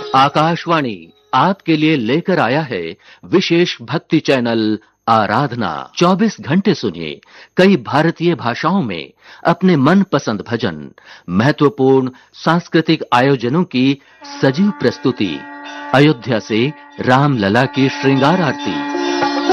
आकाशवाणी आपके लिए लेकर आया है विशेष भक्ति चैनल आराधना। 24 घंटे सुनिए कई भारतीय भाषाओं में अपने मनपसंद भजन, महत्वपूर्ण सांस्कृतिक आयोजनों की सजीव प्रस्तुति, अयोध्या से रामलला की श्रृंगार आरती,